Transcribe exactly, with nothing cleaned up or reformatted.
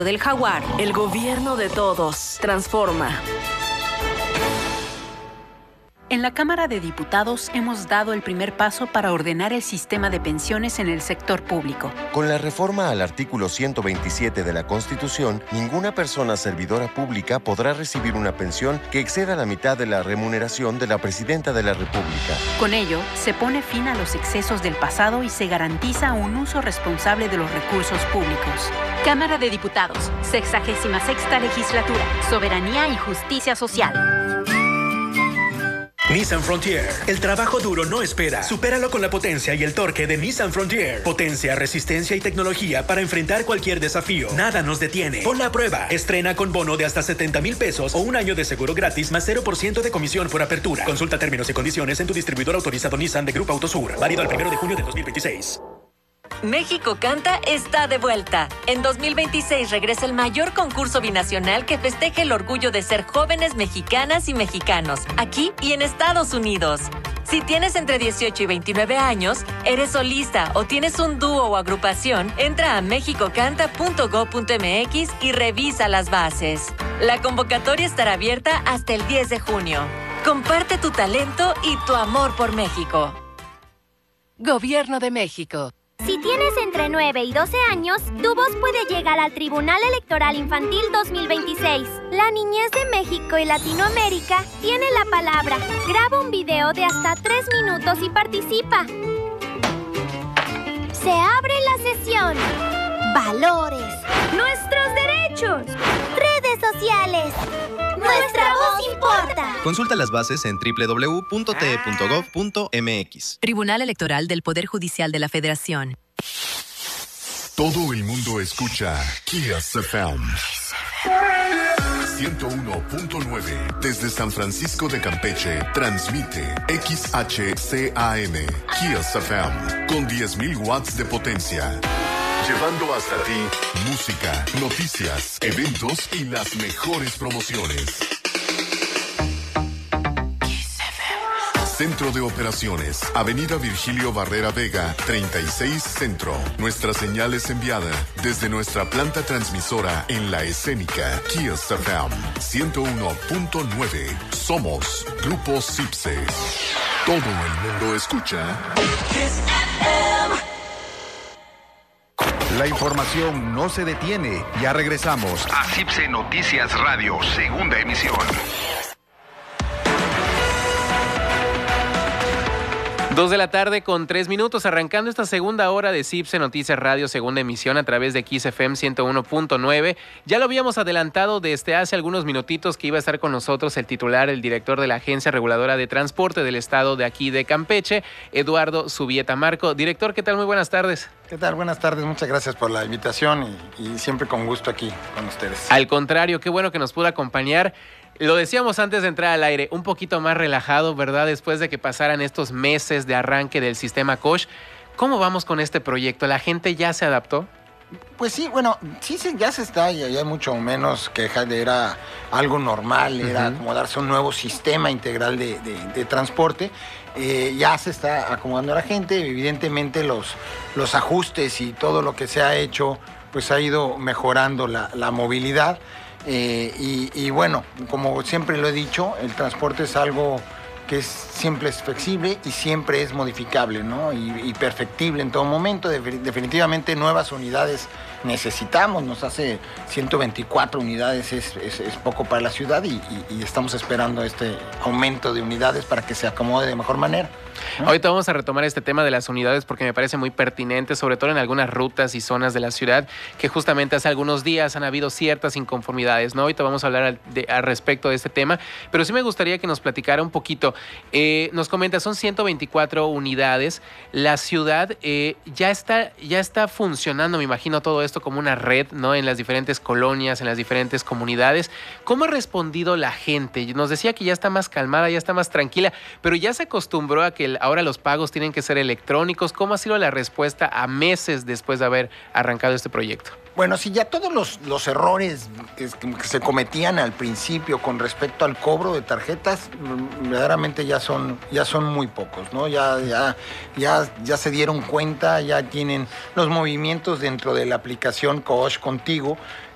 del Jaguar. El gobierno de todos. Transforma. En la Cámara de Diputados hemos dado el primer paso para ordenar el sistema de pensiones en el sector público. Con la reforma al artículo ciento veintisiete de la Constitución, ninguna persona servidora pública podrá recibir una pensión que exceda la mitad de la remuneración de la Presidenta de la República. Con ello, se pone fin a los excesos del pasado y se garantiza un uso responsable de los recursos públicos. Cámara de Diputados, sexagésima sexta legislatura, soberanía y justicia social. Nissan Frontier. El trabajo duro no espera. Supéralo con la potencia y el torque de Nissan Frontier. Potencia, resistencia y tecnología para enfrentar cualquier desafío. Nada nos detiene. Pon la prueba. Estrena con bono de hasta setenta mil pesos o un año de seguro gratis más cero por ciento de comisión por apertura. Consulta términos y condiciones en tu distribuidor autorizado Nissan de Grupo Autosur. Válido el primero de junio de dos mil veintiséis. México Canta está de vuelta. En dos mil veintiséis regresa el mayor concurso binacional que festeje el orgullo de ser jóvenes mexicanas y mexicanos, aquí y en Estados Unidos. Si tienes entre dieciocho y veintinueve años, eres solista o tienes un dúo o agrupación, entra a mexico canta punto gob punto eme equis y revisa las bases. La convocatoria estará abierta hasta el diez de junio. Comparte tu talento y tu amor por México. Gobierno de México. Si tienes entre nueve y doce años, tu voz puede llegar al Tribunal Electoral Infantil dos mil veintiséis. La niñez de México y Latinoamérica tiene la palabra. Graba un video de hasta tres minutos y participa. Se abre la sesión. Valores. Nuestros derechos. Redes sociales. Nuestra voz importa. Consulta las bases en doble u doble u doble u punto te punto gob punto eme equis. Tribunal Electoral del Poder Judicial de la Federación. Todo el mundo escucha Kiss F M. ciento uno punto nueve. Desde San Francisco de Campeche, transmite X H C A M, Kiss F M, con diez mil watts de potencia. Llevando hasta ti música, noticias, eventos y las mejores promociones. Centro de Operaciones, Avenida Virgilio Barrera Vega, treinta y seis Centro. Nuestra señal es enviada desde nuestra planta transmisora en La Escénica, Kiss F M, ciento uno punto nueve. Somos Grupo Cipse. Todo el mundo escucha Kiss F M. La información no se detiene. Ya regresamos a Cipse Noticias Radio, segunda emisión. Dos de la tarde con tres minutos, arrancando esta segunda hora de Cipse Noticias Radio, segunda emisión a través de Kiss F M ciento uno punto nueve. Ya lo habíamos adelantado desde hace algunos minutitos que iba a estar con nosotros el titular, el director de la Agencia Reguladora de Transporte del Estado de aquí de Campeche, Eduardo Zubieta Marco. Director, ¿qué tal? Muy buenas tardes. ¿Qué tal? Buenas tardes, muchas gracias por la invitación y, y siempre con gusto aquí con ustedes. Al contrario, qué bueno que nos pudo acompañar. Lo decíamos antes de entrar al aire, un poquito más relajado, ¿verdad? Después de que pasaran estos meses de arranque del sistema Coach. ¿Cómo vamos con este proyecto? ¿La gente ya se adaptó? Pues sí, bueno, sí ya se está, ya hay mucho menos quejas, era algo normal, era uh-huh. acomodarse a un nuevo sistema integral de, de, de transporte. Eh, ya se está acomodando a la gente, evidentemente los, los ajustes y todo lo que se ha hecho, pues ha ido mejorando la, la movilidad. Eh, y, y bueno, como siempre lo he dicho, el transporte es algo que es, siempre es flexible y siempre es modificable, ¿no? Y, y perfectible en todo momento. De, definitivamente nuevas unidades necesitamos, nos hace ciento veinticuatro unidades, es, es, es poco para la ciudad y, y, y estamos esperando este aumento de unidades para que se acomode de mejor manera. ¿No? Ahorita vamos a retomar este tema de las unidades porque me parece muy pertinente, sobre todo en algunas rutas y zonas de la ciudad que justamente hace algunos días han habido ciertas inconformidades, ¿no? Ahorita vamos a hablar al, de, al respecto de este tema, pero sí me gustaría que nos platicara un poquito. Eh, nos comenta, son ciento veinticuatro unidades. La ciudad eh, ya está, ya está funcionando, me imagino, todo esto como una red, ¿no? En las diferentes colonias, en las diferentes comunidades. ¿Cómo ha respondido la gente? Nos decía que ya está más calmada, ya está más tranquila, pero ya se acostumbró a que el, ahora los pagos tienen que ser electrónicos. ¿Cómo ha sido la respuesta a meses después de haber arrancado este proyecto? Bueno, sí, ya todos los, los errores que, que se cometían al principio con respecto al cobro de tarjetas, verdaderamente ya son, ya son muy pocos, ¿no? Ya, ya, ya, ya se dieron cuenta, ya tienen los movimientos dentro de la aplicación Coach Contigo,